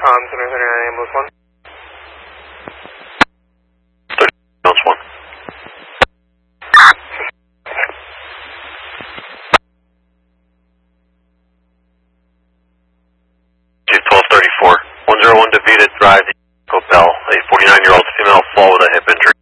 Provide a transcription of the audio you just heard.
39 ambulance 1. 30 ambulance 1. To 1234. 101 DeVita Drive, Bell. A 49-year-old female fall with a hip injury.